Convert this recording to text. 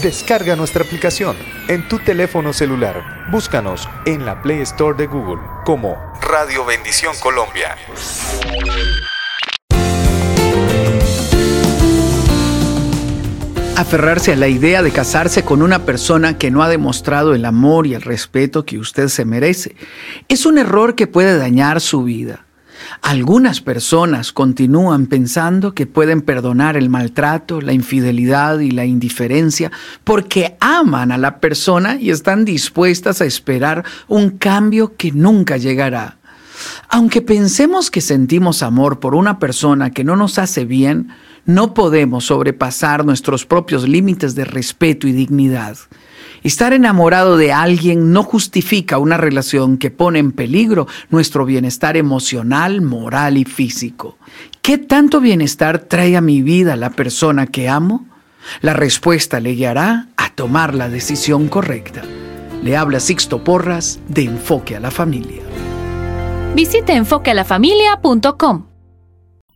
Descarga nuestra aplicación en tu teléfono celular. Búscanos en la Play Store de Google como Radio Bendición Colombia. Aferrarse a la idea de casarse con una persona que no ha demostrado el amor y el respeto que usted se merece es un error que puede dañar su vida. Algunas personas continúan pensando que pueden perdonar el maltrato, la infidelidad y la indiferencia porque aman a la persona y están dispuestas a esperar un cambio que nunca llegará. Aunque pensemos que sentimos amor por una persona que no nos hace bien, no podemos sobrepasar nuestros propios límites de respeto y dignidad. Estar enamorado de alguien no justifica una relación que pone en peligro nuestro bienestar emocional, moral y físico. ¿Qué tanto bienestar trae a mi vida la persona que amo? La respuesta le guiará a tomar la decisión correcta. Le habla Sixto Porras de Enfoque a la Familia. Visite enfoquealafamilia.com.